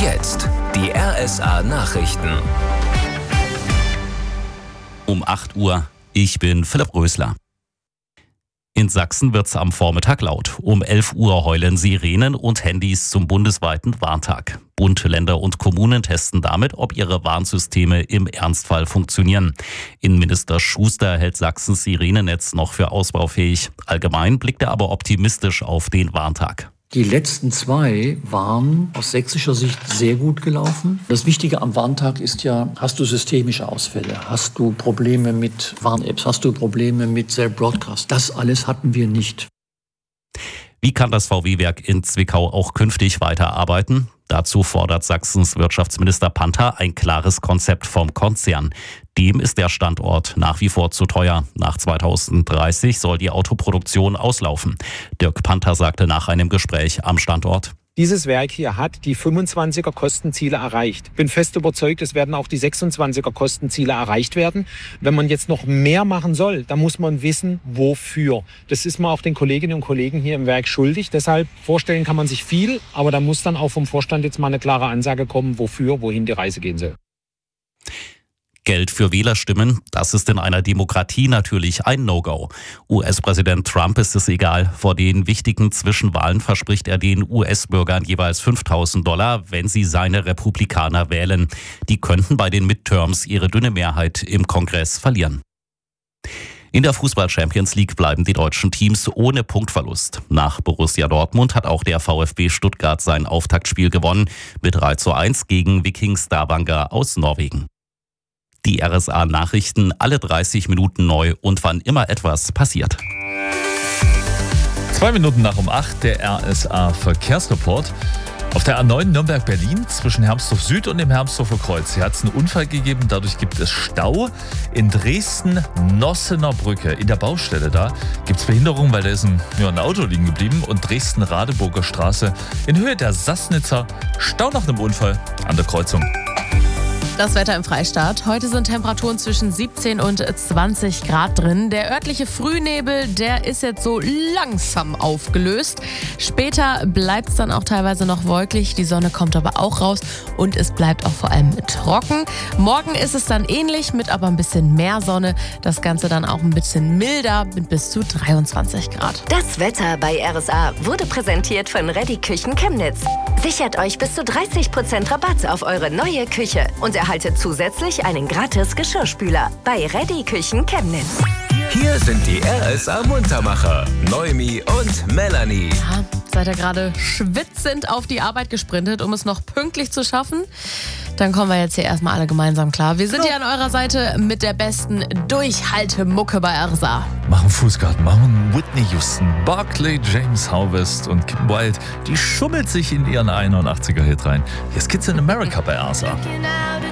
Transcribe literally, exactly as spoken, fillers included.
Jetzt die R S A-Nachrichten. Um acht Uhr. Ich bin Philipp Rösler. In Sachsen wird's am Vormittag laut. Um elf Uhr heulen Sirenen und Handys zum bundesweiten Warntag. Bund, Länder und Kommunen testen damit, ob ihre Warnsysteme im Ernstfall funktionieren. Innenminister Schuster hält Sachsens Sirenennetz noch für ausbaufähig. Allgemein blickt er aber optimistisch auf den Warntag. Die letzten zwei waren aus sächsischer Sicht sehr gut gelaufen. Das Wichtige am Warntag ist ja, hast du systemische Ausfälle? Hast du Probleme mit Warn-Apps? Hast du Probleme mit Cell Broadcast? Das alles hatten wir nicht. Wie kann das V W-Werk in Zwickau auch künftig weiterarbeiten? Dazu fordert Sachsens Wirtschaftsminister Panther ein klares Konzept vom Konzern. Dem ist der Standort nach wie vor zu teuer. Nach zweitausenddreißig soll die Autoproduktion auslaufen. Dirk Panther sagte nach einem Gespräch am Standort: Dieses Werk hier hat die fünfundzwanziger Kostenziele erreicht. Bin fest überzeugt, es werden auch die sechsundzwanziger Kostenziele erreicht werden. Wenn man jetzt noch mehr machen soll, dann muss man wissen, wofür. Das ist man auch den Kolleginnen und Kollegen hier im Werk schuldig. Deshalb vorstellen kann man sich viel, aber da muss dann auch vom Vorstand jetzt mal eine klare Ansage kommen, wofür, wohin die Reise gehen soll. Geld für Wählerstimmen, das ist in einer Demokratie natürlich ein No-Go. U S-Präsident Trump ist es egal. Vor den wichtigen Zwischenwahlen verspricht er den U S-Bürgern jeweils fünftausend Dollar, wenn sie seine Republikaner wählen. Die könnten bei den Midterms ihre dünne Mehrheit im Kongress verlieren. In der Fußball-Champions League bleiben die deutschen Teams ohne Punktverlust. Nach Borussia Dortmund hat auch der VfB Stuttgart sein Auftaktspiel gewonnen mit drei zu eins gegen Viking Stavanger aus Norwegen. Die R S A-Nachrichten alle dreißig Minuten neu und wann immer etwas passiert. Zwei Minuten nach um acht, der R S A-Verkehrsreport. Auf der A neun Nürnberg-Berlin zwischen Hermsdorf Süd und dem Hermsdorfer Kreuz. Hier hat es einen Unfall gegeben, dadurch gibt es Stau. In Dresden-Nossener Brücke, in der Baustelle da, gibt es Behinderung, weil da ist ein, ja, ein Auto liegen geblieben. Und Dresden-Radeburger Straße in Höhe der Sassnitzer. Stau nach einem Unfall an der Kreuzung. Das Wetter im Freistaat. Heute sind Temperaturen zwischen siebzehn und zwanzig Grad drin. Der örtliche Frühnebel, der ist jetzt so langsam aufgelöst. Später bleibt es dann auch teilweise noch wolkig. Die Sonne kommt aber auch raus und es bleibt auch vor allem trocken. Morgen ist es dann ähnlich, mit aber ein bisschen mehr Sonne. Das Ganze dann auch ein bisschen milder mit bis zu dreiundzwanzig Grad. Das Wetter bei R S A wurde präsentiert von Reddy Küchen Chemnitz. Sichert euch bis zu dreißig Prozent Rabatt auf eure neue Küche und erhaltet zusätzlich einen gratis Geschirrspüler bei Reddy Küchen Chemnitz. Hier sind die R S A-Muntermacher, Noemi und Melanie. Ja, seid ihr gerade schwitzend auf die Arbeit gesprintet, um es noch pünktlich zu schaffen? Dann kommen wir jetzt hier erstmal alle gemeinsam klar. Wir sind hier an eurer Seite mit der besten Durchhaltemucke bei R S A. Machen Fußgarten, machen Whitney Houston, Barclay James Harvest und Kim Wilde. Die schummelt sich in ihren einundachtziger Hit rein. Hier ist Kids in America bei R S A.